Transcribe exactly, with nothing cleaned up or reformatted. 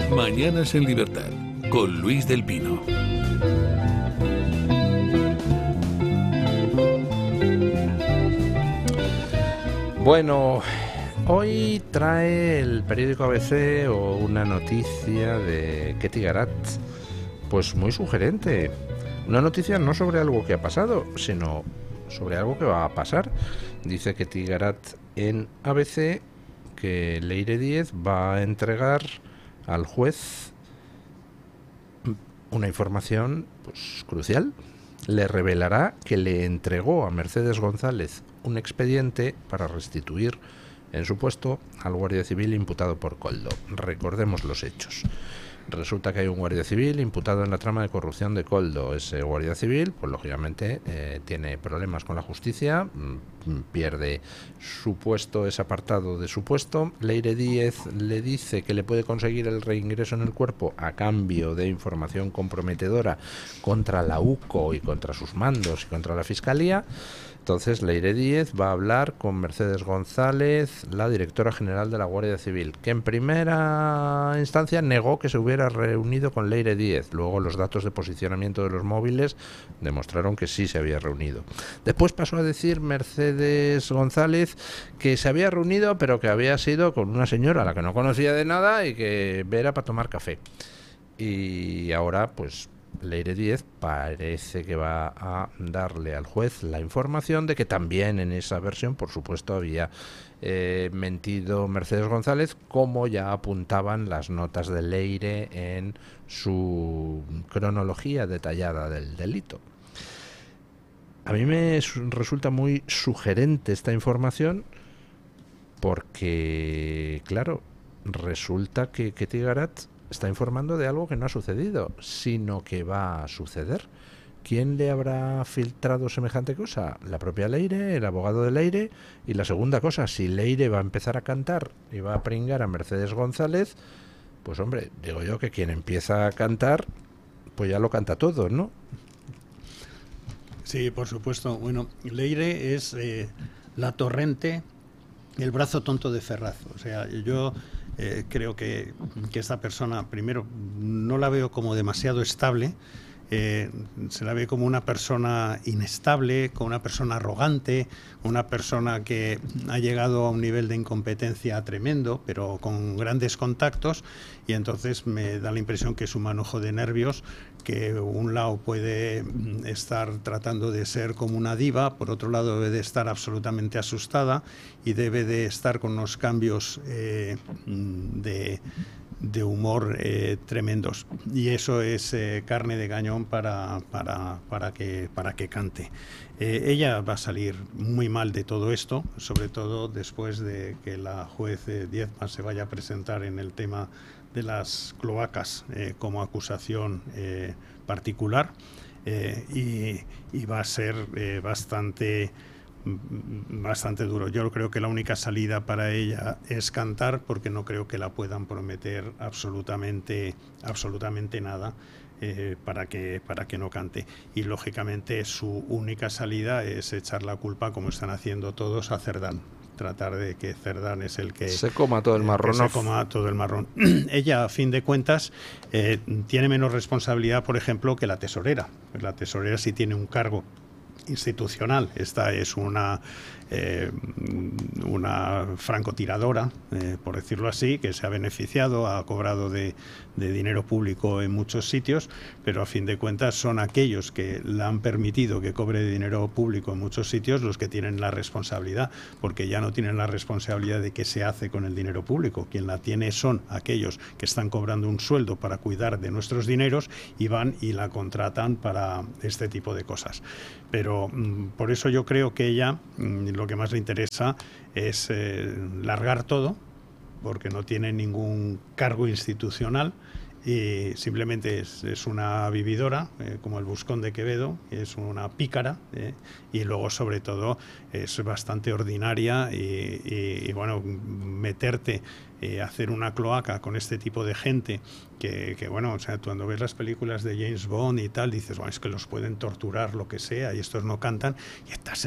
Mañanas en Libertad, con Luis del Pino. Bueno, hoy trae el periódico A B C o una noticia de Ketty Garat, pues muy sugerente. Una noticia no sobre algo que ha pasado, sino sobre algo que va a pasar. Dice Ketty Garat en A B C que Leire Díez va a entregar al juez una información pues crucial. Le revelará que le entregó a Mercedes González un expediente para restituir en su puesto al guardia civil imputado por Koldo. Recordemos los hechos. Resulta que hay un guardia civil imputado en la trama de corrupción de Koldo. Ese guardia civil, pues lógicamente, eh, tiene problemas con la justicia, mmm, pierde su puesto, es apartado de su puesto. Leire Díez le dice que le puede conseguir el reingreso en el cuerpo a cambio de información comprometedora contra la U C O y contra sus mandos y contra la Fiscalía. Entonces Leire Díez va a hablar con Mercedes González, la directora general de la Guardia Civil, que en primera instancia negó que se hubiera reunido con Leire Díez. Luego los datos de posicionamiento de los móviles demostraron que sí se había reunido. Después pasó a decir Mercedes González que se había reunido, pero que había sido con una señora a la que no conocía de nada y que era para tomar café. Y ahora pues Leire Díez parece que va a darle al juez la información de que también en esa versión, por supuesto, había eh, mentido Mercedes González, como ya apuntaban las notas de Leire en su cronología detallada del delito. A mí me resulta muy sugerente esta información porque, claro, resulta que Ketty Garat está informando de algo que no ha sucedido, sino que va a suceder. ¿Quién le habrá filtrado semejante cosa? La propia Leire, el abogado de Leire. Y la segunda cosa, si Leire va a empezar a cantar y va a pringar a Mercedes González, pues hombre, digo yo que quien empieza a cantar, pues ya lo canta todo, ¿no? Sí, por supuesto. Bueno, Leire es eh, la torrente, el brazo tonto de Ferraz. O sea, yo Eh, creo que, que esta persona, primero, no la veo como demasiado estable, eh, se la ve como una persona inestable, como una persona arrogante, una persona que ha llegado a un nivel de incompetencia tremendo, pero con grandes contactos, y entonces me da la impresión que es un manojo de nervios, que un lado puede estar tratando de ser como una diva, por otro lado debe de estar absolutamente asustada y debe de estar con unos cambios eh, de, de humor eh, tremendos. Y eso es eh, carne de cañón para, para, para, que, para que cante. Eh, ella va a salir muy mal de todo esto, sobre todo después de que la juez eh, Diezma se vaya a presentar en el tema de las cloacas eh, como acusación eh, particular eh, y, y va a ser eh, bastante bastante duro. Yo creo que la única salida para ella es cantar, porque no creo que la puedan prometer absolutamente absolutamente nada eh, para que para que no cante, y lógicamente su única salida es echar la culpa, como están haciendo todos, a Cerdán. Tratar de que Cerdán es el que se coma todo el marrón. Se coma todo el marrón. Ella, a fin de cuentas, eh, tiene menos responsabilidad, por ejemplo, que la tesorera. La tesorera sí tiene un cargo institucional. Esta es una eh, una francotiradora, eh, por decirlo así, que se ha beneficiado, ha cobrado de, de dinero público en muchos sitios, pero a fin de cuentas son aquellos que la han permitido que cobre dinero público en muchos sitios los que tienen la responsabilidad, porque ya no tienen la responsabilidad de qué se hace con el dinero público. Quien la tiene son aquellos que están cobrando un sueldo para cuidar de nuestros dineros y van y la contratan para este tipo de cosas. Pero mm, por eso yo creo que ella mm, lo que más le interesa es eh, largar todo, porque no tiene ningún cargo institucional y simplemente es, es una vividora, eh, como el Buscón de Quevedo, es una pícara, eh, y luego sobre todo es bastante ordinaria y, y, y bueno, meterte, eh, hacer una cloaca con este tipo de gente que, que bueno, o sea, cuando ves las películas de James Bond y tal, dices, bueno, es que los pueden torturar, lo que sea, y estos no cantan, y estas